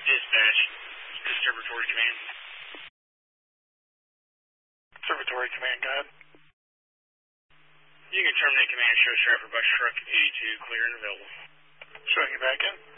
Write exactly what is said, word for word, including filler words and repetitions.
Dispatch, Observatory Command. Observatory Command, go ahead. You can terminate command, show Stratford by truck eighty-two, clear and available. Showing you back in.